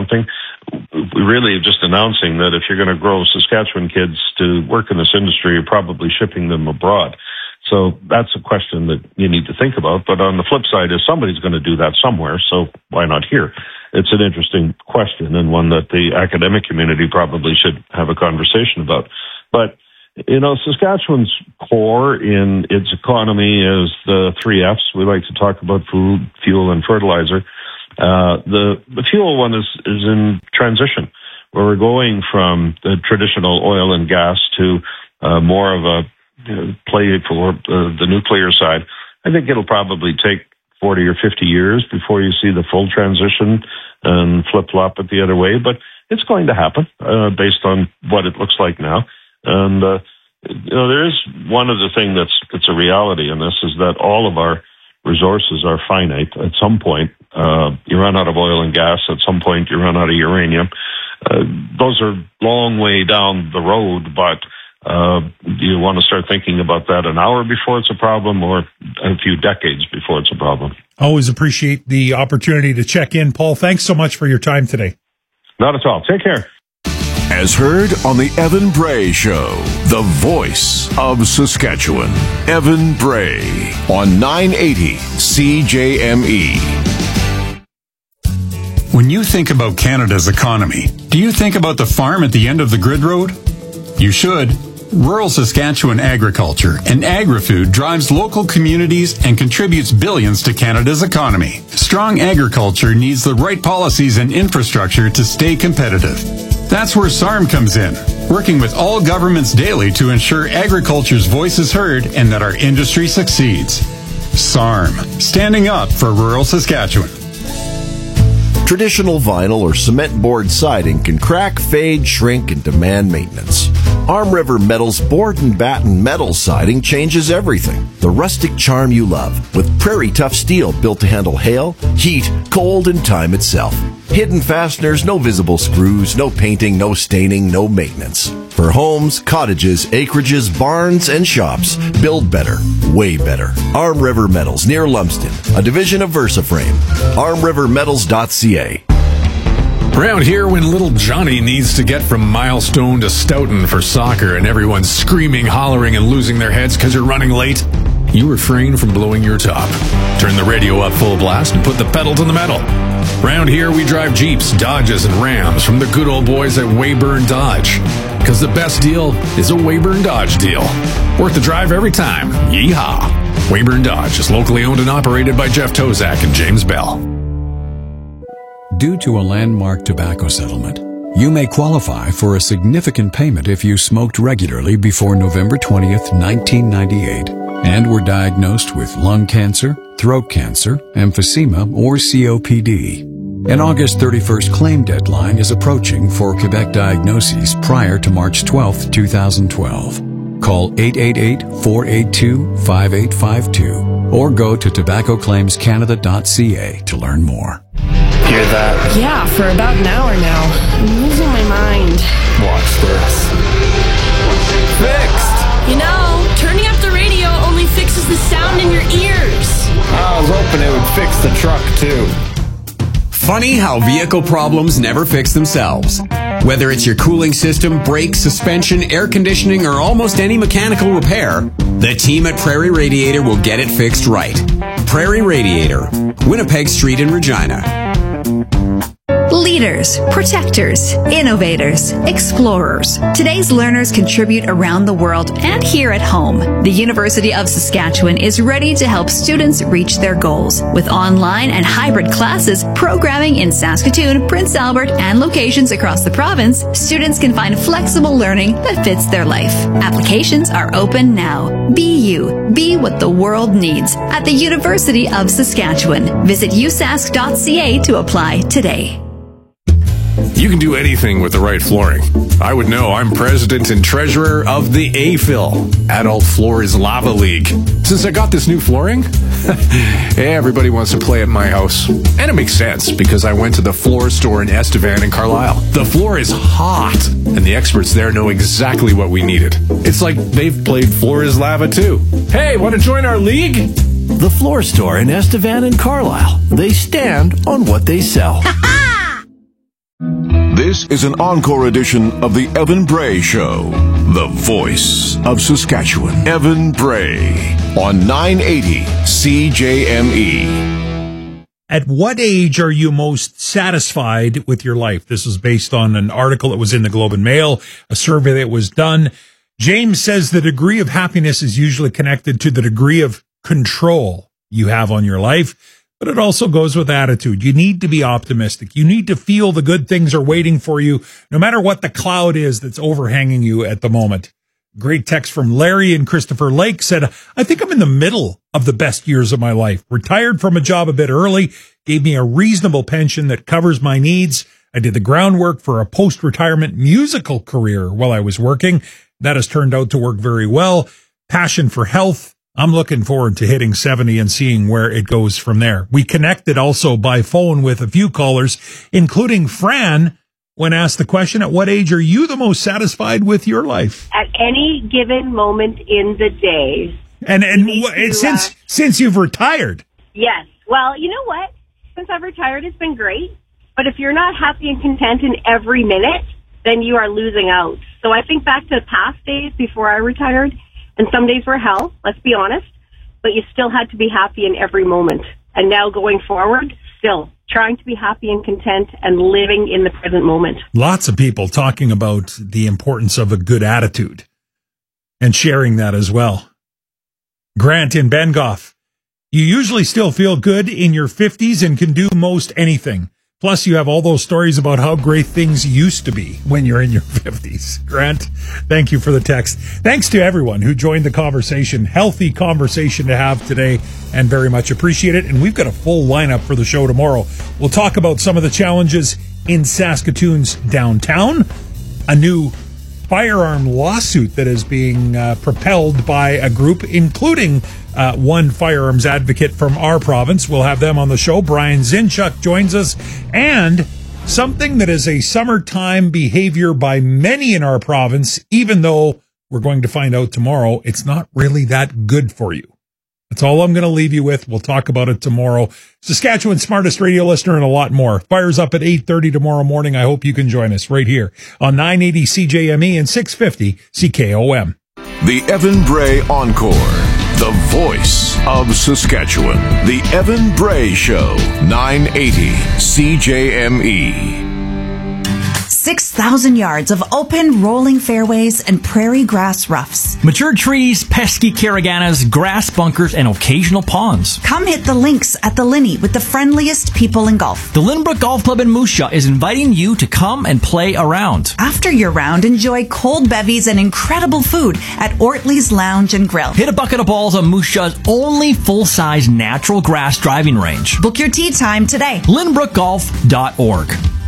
something. We're really just announcing that if you're going to grow Saskatchewan kids to work in this industry, you're probably shipping them abroad. So that's a question that you need to think about. But on the flip side is somebody's going to do that somewhere, so why not here? It's an interesting question and one that the academic community probably should have a conversation about. But, Saskatchewan's core in its economy is the 3 F's. We like to talk about food, fuel, and fertilizer. The fuel one is in transition, where we're going from the traditional oil and gas to more of a play for the nuclear side. I think it'll probably take 40 or 50 years before you see the full transition and flip-flop it the other way, but it's going to happen based on what it looks like now. And, there is one of the things that's a reality in this is that all of our resources are finite. At some point, you run out of oil and gas. At some point, you run out of uranium. Those are long way down the road, but do you want to start thinking about that an hour before it's a problem or a few decades before it's a problem? Always appreciate the opportunity to check in. Paul, thanks so much for your time today. Not at all. Take care. As heard on the Evan Bray Show, the voice of Saskatchewan, Evan Bray on 980 CJME. When you think about Canada's economy, do you think about the farm at the end of the grid road? You should. Rural Saskatchewan agriculture and agri-food drives local communities and contributes billions to Canada's economy. Strong agriculture needs the right policies and infrastructure to stay competitive. That's where SARM comes in, working with all governments daily to ensure agriculture's voice is heard and that our industry succeeds. SARM, standing up for rural Saskatchewan. Traditional vinyl or cement board siding can crack, fade, shrink, and demand maintenance. Arm River Metal's board and batten metal siding changes everything. The rustic charm you love, with Prairie Tough steel built to handle hail, heat, cold, and time itself. Hidden fasteners, no visible screws, no painting, no staining, no maintenance. For homes, cottages, acreages, barns, and shops, build better, way better. Arm River Metals, near Lumsden, a division of VersaFrame. ArmRiverMetals.ca. Around here, when little Johnny needs to get from Milestone to Stoughton for soccer and everyone's screaming, hollering, and losing their heads because you're running late, you refrain from blowing your top. Turn the radio up full blast and put the pedal to the metal. Around here, we drive Jeeps, Dodges, and Rams from the good old boys at Weyburn Dodge. Because the best deal is a Weyburn Dodge deal. Worth the drive every time. Yeehaw! Weyburn Dodge is locally owned and operated by Jeff Tozak and James Bell. Due to a landmark tobacco settlement, you may qualify for a significant payment if you smoked regularly before November 20th, 1998, and were diagnosed with lung cancer, throat cancer, emphysema, or COPD. An August 31st claim deadline is approaching for Quebec diagnoses prior to March 12th, 2012. Call 888-482-5852 or go to tobaccoclaimscanada.ca to learn more. Hear that? Yeah, for about an hour now. I'm losing my mind. Watch this. Fixed! Turning up the radio only fixes the sound in your ears. I was hoping it would fix the truck, too. Funny how vehicle problems never fix themselves. Whether it's your cooling system, brakes, suspension, air conditioning, or almost any mechanical repair, the team at Prairie Radiator will get it fixed right. Prairie Radiator, Winnipeg Street in Regina. Leaders, protectors, innovators, explorers. Today's learners contribute around the world and here at home. The University of Saskatchewan is ready to help students reach their goals. With online and hybrid classes, programming in Saskatoon, Prince Albert, and locations across the province, students can find flexible learning that fits their life. Applications are open now. Be you. Be what the world needs at the University of Saskatchewan. Visit usask.ca to apply today. You can do anything with the right flooring. I would know. I'm president and treasurer of the AFIL, Adult Floors Lava League. Since I got this new flooring, everybody wants to play at my house. And it makes sense because I went to the floor store in Estevan and Carlisle. The floor is hot, and the experts there know exactly what we needed. It's like they've played Floor is Lava too. Hey, want to join our league? The floor store in Estevan and Carlisle. They stand on what they sell. This is an encore edition of the Evan Bray Show, the voice of Saskatchewan. Evan Bray on 980 CJME. At what age are you most satisfied with your life? This is based on an article that was in the Globe and Mail, a survey that was done. James says the degree of happiness is usually connected to the degree of control you have on your life, but it also goes with attitude. You need to be optimistic. You need to feel the good things are waiting for you, no matter what the cloud is that's overhanging you at the moment. Great text from Larry in Christopher Lake said, I think I'm in the middle of the best years of my life. Retired from a job a bit early, gave me a reasonable pension that covers my needs. I did the groundwork for a post-retirement musical career while I was working. That has turned out to work very well. Passion for health. I'm looking forward to hitting 70 and seeing where it goes from there. We connected also by phone with a few callers, including Fran, when asked the question, at what age are you the most satisfied with your life? At any given moment in the day. And since you've retired. Yes. Well, you know what? Since I've retired, it's been great. But if you're not happy and content in every minute, then you are losing out. So I think back to past days before I retired, and some days were hell, let's be honest, but you still had to be happy in every moment. And now going forward, still trying to be happy and content and living in the present moment. Lots of people talking about the importance of a good attitude and sharing that as well. Grant in Bengoff, you usually still feel good in your 50s and can do most anything. Plus, you have all those stories about how great things used to be when you're in your 50s. Grant, thank you for the text. Thanks to everyone who joined the conversation. Healthy conversation to have today, and very much appreciate it. And we've got a full lineup for the show tomorrow. We'll talk about some of the challenges in Saskatoon's downtown, a new firearm lawsuit that is being propelled by a group, including one firearms advocate from our province. We'll have them on the show. Brian Zinchuk joins us. And something that is a summertime behavior by many in our province, even though we're going to find out tomorrow, it's not really that good for you. That's all I'm going to leave you with. We'll talk about it tomorrow. Saskatchewan's smartest radio listener and a lot more. Fire's up at 8:30 tomorrow morning. I hope you can join us right here on 980 CJME and 650 CKOM. The Evan Bray Encore, the voice of Saskatchewan. The Evan Bray Show, 980 CJME. 6,000 yards of open, rolling fairways and prairie grass roughs. Mature trees, pesky caraganas, grass bunkers, and occasional ponds. Come hit the links at the Linney with the friendliest people in golf. The Lynbrook Golf Club in Moose Jaw is inviting you to come and play around. After your round, enjoy cold bevies and incredible food at Ortley's Lounge and Grill. Hit a bucket of balls on Moose Jaw's only full-size natural grass driving range. Book your tee time today. LynbrookGolf.org.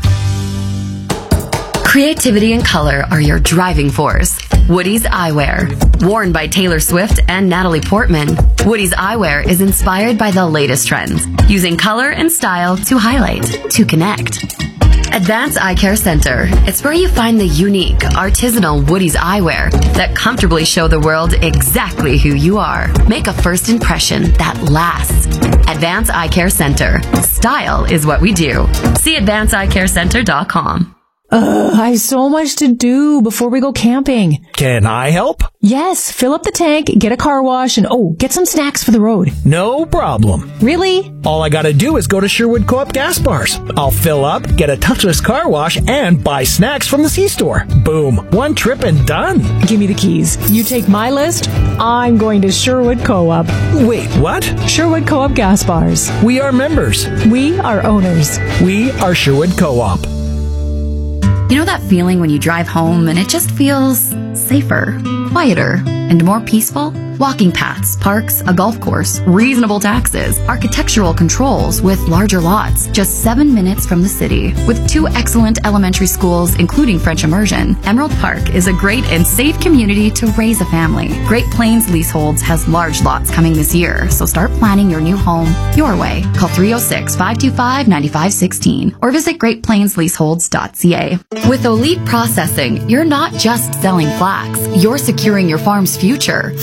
Creativity and color are your driving force. Woody's Eyewear. Worn by Taylor Swift and Natalie Portman, Woody's Eyewear is inspired by the latest trends, using color and style to highlight, to connect. Advance Eye Care Center. It's where you find the unique, artisanal Woody's Eyewear that comfortably show the world exactly who you are. Make a first impression that lasts. Advance Eye Care Center. Style is what we do. See advanceeyecarecenter.com. I have so much to do before we go camping. Can I help? Yes, fill up the tank, get a car wash, and get some snacks for the road. No problem. Really? All I gotta do is go to Sherwood Co-op gas bars. I'll fill up, get a touchless car wash, and buy snacks from the C-store. Boom. One trip and done. Give me the keys. You take my list, I'm going to Sherwood Co-op. Wait, what? Sherwood Co-op gas bars. We are members. We are owners. We are Sherwood Co-op. You know that feeling when you drive home and it just feels safer, quieter, and more peaceful? Walking paths, parks, a golf course, reasonable taxes, architectural controls with larger lots, just 7 minutes from the city. With 2 excellent elementary schools, including French immersion, Emerald Park is a great and safe community to raise a family. Great Plains Leaseholds has large lots coming this year, so start planning your new home your way. Call 306-525-9516 or visit greatplainsleaseholds.ca. With Elite Processing, you're not just selling flax, you're securing your farm's future. Flax is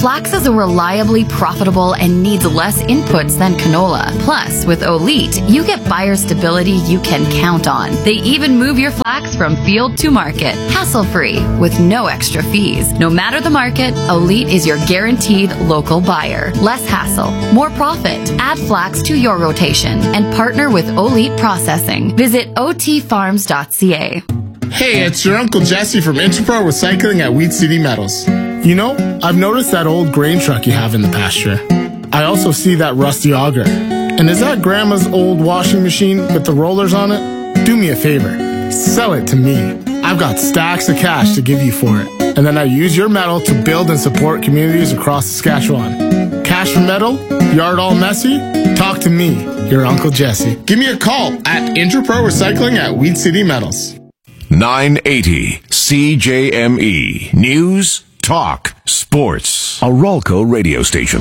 is a reliably profitable and needs less inputs than canola. Plus, with Olite, you get buyer stability you can count on. They even move your flax from field to market, hassle-free, with no extra fees. No matter the market, Olite is your guaranteed local buyer. Less hassle, more profit. Add flax to your rotation and partner with Olite Processing. Visit otfarms.ca. Hey, it's your Uncle Jesse from Interpro Recycling at Weed City Metals. You know, I've noticed that old grain truck you have in the pasture. I also see that rusty auger. And is that Grandma's old washing machine with the rollers on it? Do me a favor. Sell it to me. I've got stacks of cash to give you for it. And then I use your metal to build and support communities across Saskatchewan. Cash for metal? Yard all messy? Talk to me, your Uncle Jesse. Give me a call at Interpro Recycling at Weed City Metals. 980 CJME News, Talk, Sports. A Rolco radio station.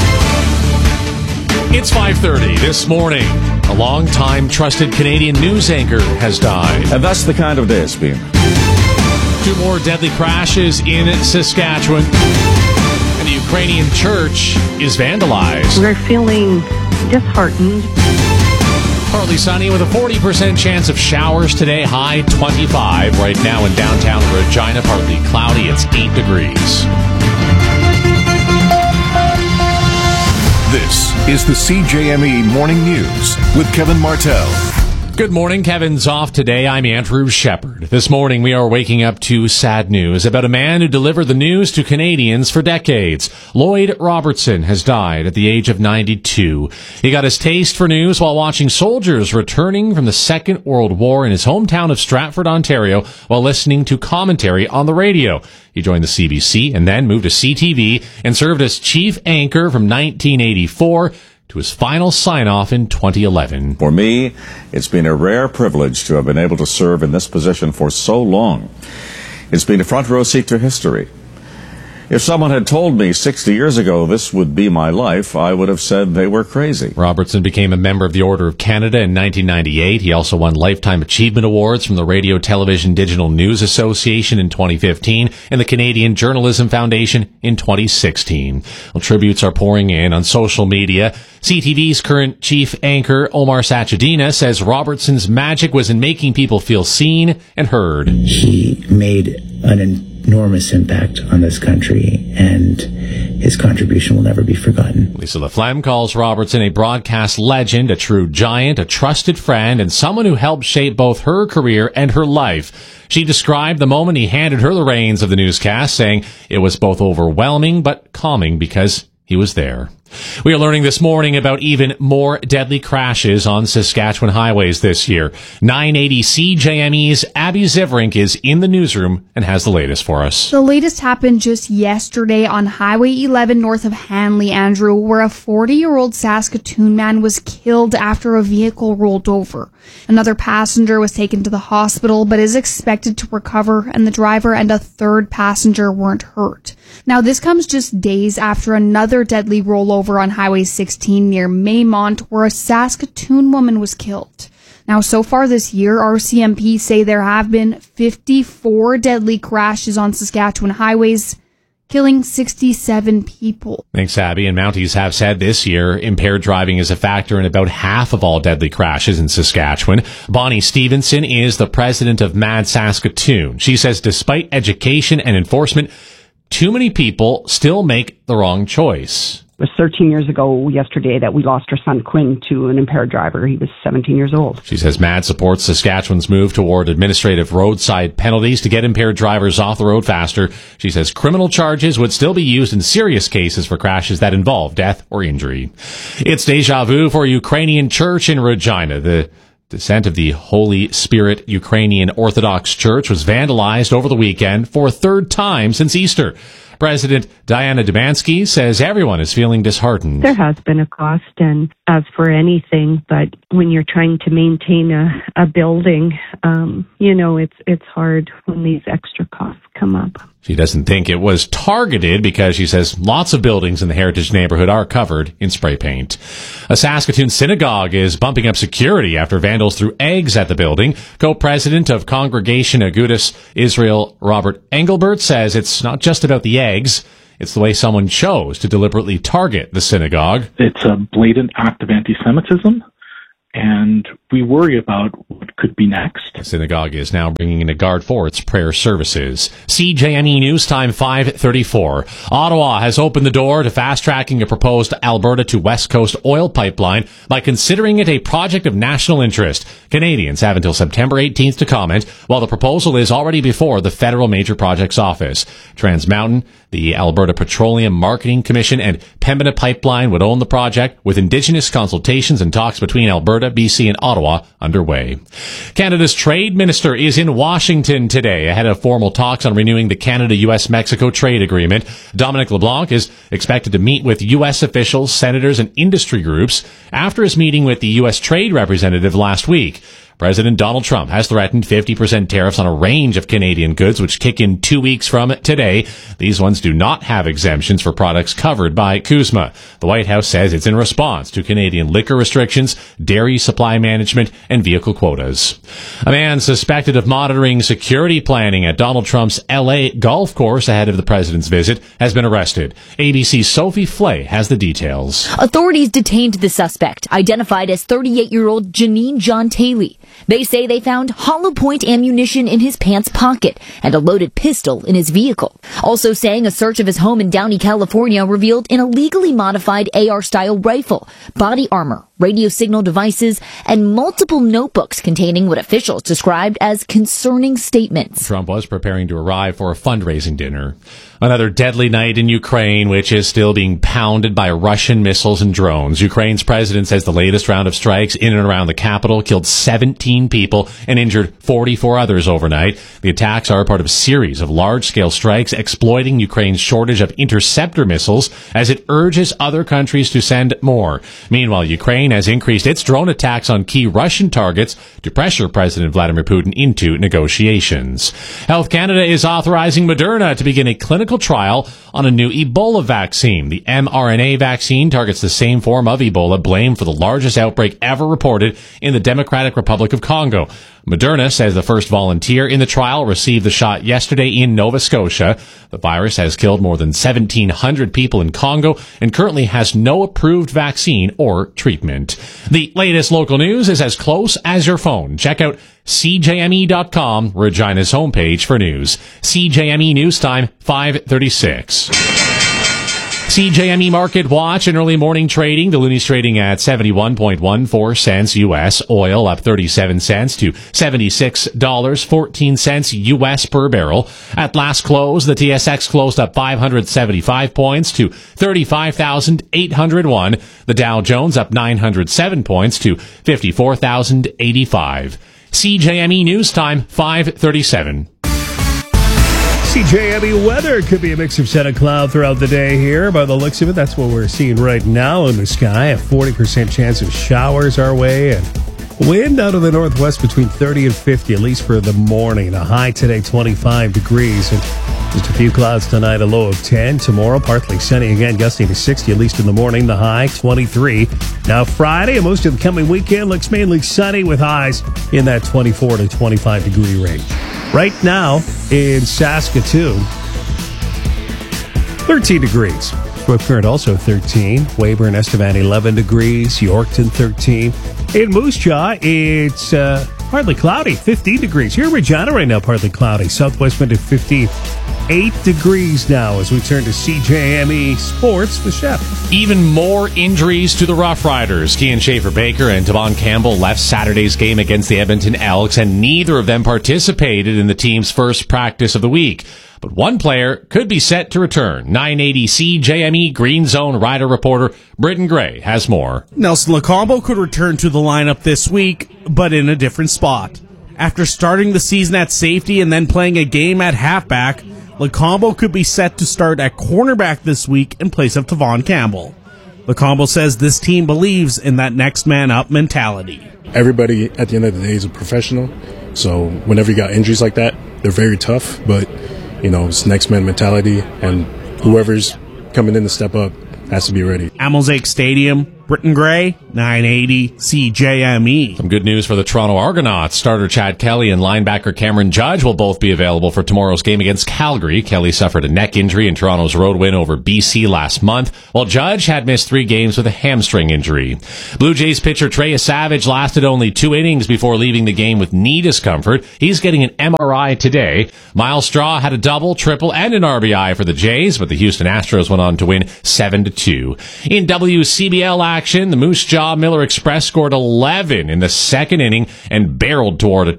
It's 5:30 this morning. A long-time trusted Canadian news anchor has died. And that's the kind of day it's been. 2 more deadly crashes in Saskatchewan. And the Ukrainian church is vandalized. We're feeling disheartened. Partly sunny with a 40% chance of showers today, high 25. Right now in downtown Regina, partly cloudy, it's 8 degrees. This is the CJME Morning News with Kevin Martell. Good morning. Kevin's off today. I'm Andrew Shepard. This morning we are waking up to sad news about a man who delivered the news to Canadians for decades. Lloyd Robertson has died at the age of 92. He got his taste for news while watching soldiers returning from the Second World War in his hometown of Stratford, Ontario, while listening to commentary on the radio. He joined the CBC and then moved to CTV and served as chief anchor from 1984 to his final sign-off in 2011. For me, it's been a rare privilege to have been able to serve in this position for so long. It's been a front row seat to history. If someone had told me 60 years ago this would be my life, I would have said they were crazy. Robertson became a member of the Order of Canada in 1998. He also won Lifetime Achievement Awards from the Radio Television Digital News Association in 2015 and the Canadian Journalism Foundation in 2016. Well, tributes are pouring in on social media. CTV's current chief anchor, Omar Sachedina, says Robertson's magic was in making people feel seen and heard. He made an enormous impact on this country, and his contribution will never be forgotten. Lisa Laflamme calls Robertson a broadcast legend, a true giant, a trusted friend, and someone who helped shape both her career and her life. She described the moment he handed her the reins of the newscast, saying it was both overwhelming but calming because he was there. We are learning this morning about even more deadly crashes on Saskatchewan highways this year. 980 CJME's Abby Zivrink is in the newsroom and has the latest for us. The latest happened just yesterday on Highway 11 north of Hanley, Andrew, where a 40-year-old Saskatoon man was killed after a vehicle rolled over. Another passenger was taken to the hospital but is expected to recover, and the driver and a third passenger weren't hurt. Now, this comes just days after another deadly rollover on Highway 16 near Maymont, where a Saskatoon woman was killed. Now, so far this year, RCMP say there have been 54 deadly crashes on Saskatchewan highways, killing 67 people. Thanks, Abby. And Mounties have said this year impaired driving is a factor in about half of all deadly crashes in Saskatchewan. Bonnie Stevenson is the president of Mad Saskatoon. She says despite education and enforcement, too many people still make the wrong choice. It was 13 years ago yesterday that we lost our son Quinn to an impaired driver. He was 17 years old. She says MAD supports Saskatchewan's move toward administrative roadside penalties to get impaired drivers off the road faster. She says criminal charges would still be used in serious cases for crashes that involve death or injury. It's deja vu for Ukrainian church in Regina. The descent of the Holy Spirit Ukrainian Orthodox Church was vandalized over the weekend for a third time since Easter. President Diana Dumansky says everyone is feeling disheartened. There has been a cost, and as for anything, but when you're trying to maintain a building, it's hard when these extra costs come up. She doesn't think it was targeted because she says lots of buildings in the Heritage neighborhood are covered in spray paint. A Saskatoon synagogue is bumping up security after vandals threw eggs at the building. Co-president of Congregation Agudas Israel, Robert Engelbert, says it's not just about the eggs. It's the way someone chose to deliberately target the synagogue. It's a blatant act of anti-Semitism, and we worry about what could be next. The synagogue is now bringing in a guard for its prayer services. CJME News Time 5:34. Ottawa has opened the door to fast-tracking a proposed Alberta to West Coast oil pipeline by considering it a project of national interest. Canadians have until September 18th to comment, while the proposal is already before the Federal Major Projects Office. Trans Mountain, the Alberta Petroleum Marketing Commission, and Pembina Pipeline would own the project, with Indigenous consultations and talks between Alberta, BC, and Ottawa underway. Canada's trade minister is in Washington today ahead of formal talks on renewing the Canada-US-Mexico trade agreement. Dominic LeBlanc is expected to meet with U.S. officials, senators, and industry groups after his meeting with the U.S. trade representative last week. President Donald Trump has threatened 50% tariffs on a range of Canadian goods, which kick in 2 weeks from today. These ones do not have exemptions for products covered by CUSMA. The White House says it's in response to Canadian liquor restrictions, dairy supply management, and vehicle quotas. A man suspected of monitoring security planning at Donald Trump's L.A. golf course ahead of the president's visit has been arrested. ABC's Sophie Flay has the details. Authorities detained the suspect, identified as 38-year-old Janine John Taylor. They say they found hollow point ammunition in his pants pocket and a loaded pistol in his vehicle. Also saying a search of his home in Downey, California revealed an illegally modified AR-style rifle, body armor, radio signal devices, and multiple notebooks containing what officials described as concerning statements. Trump was preparing to arrive for a fundraising dinner. Another deadly night in Ukraine, which is still being pounded by Russian missiles and drones. Ukraine's president says the latest round of strikes in and around the capital killed 17 people and injured 44 others overnight. The attacks are part of a series of large-scale strikes exploiting Ukraine's shortage of interceptor missiles as it urges other countries to send more. Meanwhile, Ukraine has increased its drone attacks on key Russian targets to pressure President Vladimir Putin into negotiations. Health Canada is authorizing Moderna to begin a clinical trial on a new Ebola vaccine. The mRNA vaccine targets the same form of Ebola blamed for the largest outbreak ever reported in the Democratic Republic of Congo. Moderna says the first volunteer in the trial received the shot yesterday in Nova Scotia. The virus has killed more than 1,700 people in Congo and currently has no approved vaccine or treatment. The latest local news is as close as your phone. Check out CJME.com, Regina's homepage for news. CJME News Time, 5:36. CJME Market Watch and early morning trading. The Looney's trading at 71.14 cents U.S. Oil up 37 cents to $76.14 U.S. per barrel. At last close, the TSX closed up 575 points to 35,801. The Dow Jones up 907 points to 54,085. CJME News Time, 5:37. CJME weather could be a mix of sun and cloud throughout the day here. By the looks of it, that's what we're seeing right now in the sky. A 40% chance of showers our way, and wind out of the northwest between 30 and 50, at least for the morning. A high today, 25 degrees. And just a few clouds tonight, a low of 10. Tomorrow, partly sunny again, gusting to 60, at least in the morning. The high, 23. Now Friday, and most of the coming weekend looks mainly sunny with highs in that 24 to 25 degree range. Right now in Saskatoon, 13 degrees. Swift Current also 13. Weyburn, Estevan 11 degrees. Yorkton 13. In Moose Jaw, it's partly cloudy, 15 degrees. Here in Regina right now, partly cloudy. Southwest wind at 15. 8 degrees now as we turn to CJME Sports, the chef. Even more injuries to the Rough Riders. Kian Schaefer-Baker and Tavon Campbell left Saturday's game against the Edmonton Elks, and neither of them participated in the team's first practice of the week. But one player could be set to return. 980 CJME Green Zone Rider reporter Britton Gray has more. Nelson Lacombo could return to the lineup this week, but in a different spot. After starting the season at safety and then playing a game at halfback, Lacombo could be set to start at cornerback this week in place of Tavon Campbell. Lacombo says this team believes in that next man up mentality. Everybody at the end of the day is a professional, so whenever you got injuries like that, they're very tough, but you know, it's next man mentality, and whoever's coming in to step up has to be ready. At Mosaic Stadium, Britton Gray, 980 CJME. Some good news for the Toronto Argonauts. Starter Chad Kelly and linebacker Cameron Judge will both be available for tomorrow's game against Calgary. Kelly suffered a neck injury in Toronto's road win over BC last month, while Judge had missed 3 games with a hamstring injury. Blue Jays pitcher Trey Savage lasted only 2 innings before leaving the game with knee discomfort. He's getting an MRI today. Miles Straw had a double, triple, and an RBI for the Jays, but the Houston Astros went on to win 7-2. In WCBL action, the Moose Jaw Miller Express scored 11 in the second inning and barreled toward a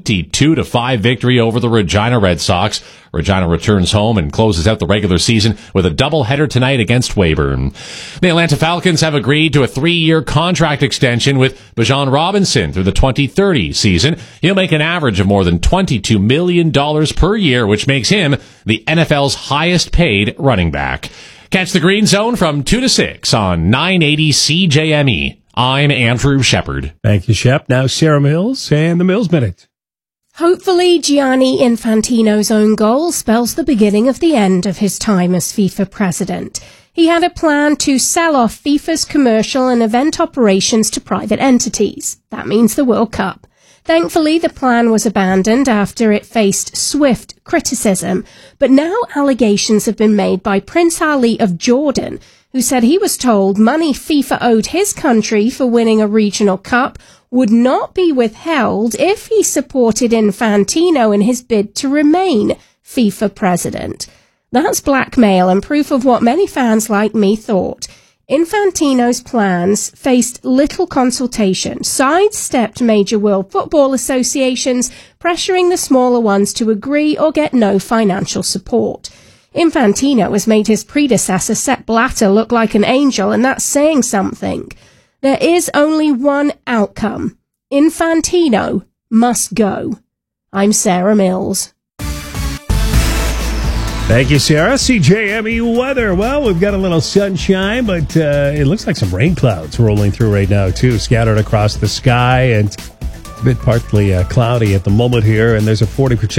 22-5 victory over the Regina Red Sox. Regina returns home and closes out the regular season with a doubleheader tonight against Weyburn. The Atlanta Falcons have agreed to a 3-year contract extension with Bijan Robinson through the 2030 season. He'll make an average of more than $22 million per year, which makes him the NFL's highest paid running back. Catch the Green Zone from 2 to 6 on 980 CJME. I'm Andrew Shepard. Thank you, Shep. Now Sarah Mills and the Mills Minute. Hopefully, Gianni Infantino's own goal spells the beginning of the end of his time as FIFA president. He had a plan to sell off FIFA's commercial and event operations to private entities. That means the World Cup. Thankfully, the plan was abandoned after it faced swift criticism. But now allegations have been made by Prince Ali of Jordan, who said he was told money FIFA owed his country for winning a regional cup would not be withheld if he supported Infantino in his bid to remain FIFA president. That's blackmail and proof of what many fans like me thought. Infantino's plans faced little consultation, sidestepped major world football associations, pressuring the smaller ones to agree or get no financial support. Infantino has made his predecessor Sepp Blatter look like an angel, and that's saying something. There is only one outcome. Infantino must go. I'm Sarah Mills. Thank you, Sarah. CJME weather. Well, we've got a little sunshine, but it looks like some rain clouds rolling through right now, too, scattered across the sky, and a bit partly cloudy at the moment here, and there's a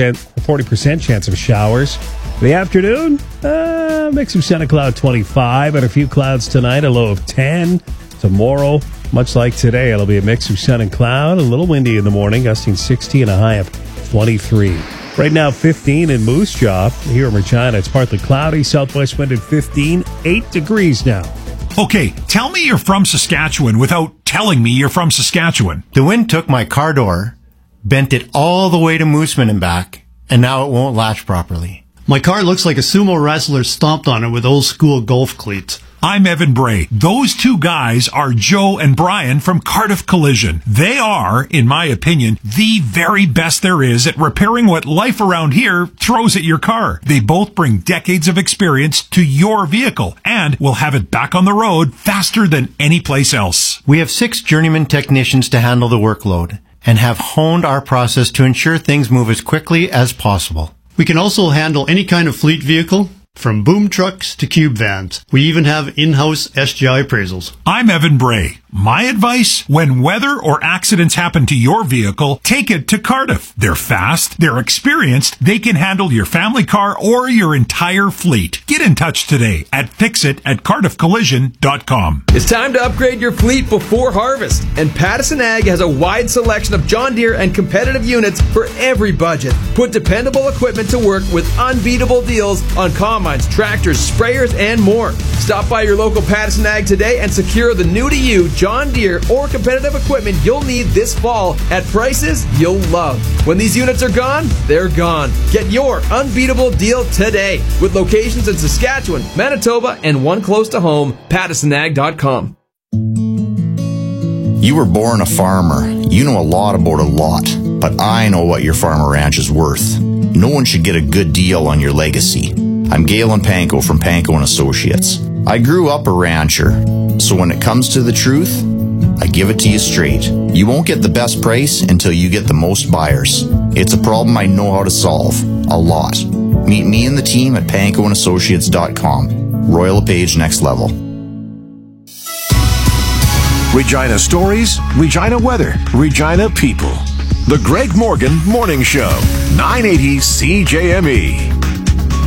40% chance of showers. For the afternoon, mix of sun and cloud 25, and a few clouds tonight, a low of 10. Tomorrow, much like today, it'll be a mix of sun and cloud, a little windy in the morning, gusting 60 and a high of 23. Right now, 15 in Moose Jaw. Here in Regina, it's partly cloudy. Southwest wind at 15, 8 degrees now. Okay, tell me you're from Saskatchewan without telling me you're from Saskatchewan. The wind took my car door, bent it all the way to Mooseman and back, and now it won't latch properly. My car looks like a sumo wrestler stomped on it with old school golf cleats. I'm Evan Bray. Those two guys are Joe and Brian from Cardiff Collision. They are, in my opinion, the very best there is at repairing what life around here throws at your car. They both bring decades of experience to your vehicle and will have it back on the road faster than any place else. We have 6 journeyman technicians to handle the workload and have honed our process to ensure things move as quickly as possible. We can also handle any kind of fleet vehicle, from boom trucks to cube vans. We even have in-house SGI appraisals. I'm Evan Bray. My advice, when weather or accidents happen to your vehicle, take it to Cardiff. They're fast, they're experienced, they can handle your family car or your entire fleet. Get in touch today at fixit@cardiffcollision.com. It's time to upgrade your fleet before harvest, and Pattison Ag has a wide selection of John Deere and competitive units for every budget. Put dependable equipment to work with unbeatable deals on combines, tractors, sprayers, and more. Stop by your local Pattison Ag today and secure the new-to-you John Deere or competitive equipment you'll need this fall at prices you'll love. When these units are gone, they're gone. Get your unbeatable deal today with locations in Saskatchewan, Manitoba, and one close to home, PattisonAg.com. You were born a farmer. You know a lot about a lot, but I know what your farm or ranch is worth. No one should get a good deal on your legacy. I'm Galen Panko from Panko & Associates. I grew up a rancher, so when it comes to the truth, I give it to you straight. You won't get the best price until you get the most buyers. It's a problem I know how to solve. A lot. Meet me and the team at pankoandassociates.com. Royal LePage Next Level. Regina stories, Regina weather, Regina people. The Greg Morgan Morning Show, 980 CJME.